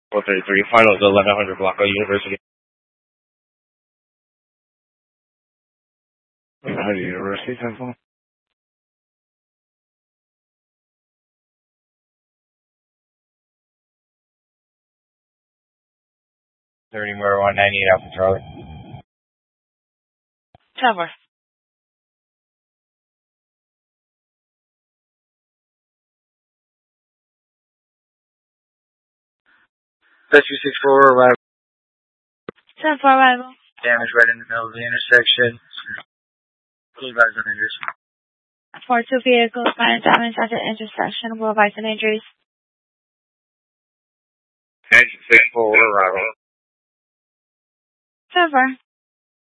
433, final to 1100 block of University. University, 10-4. Murder 198 Alpha Charlie. 10-4. Rescue 6-4, arrival. 10-4 arrival. Damage right in the middle of the intersection. Full advise on injuries. 4-2 vehicles, minor damage at the intersection. Will advise on injuries. Engine 6-4, arrival. 10-4.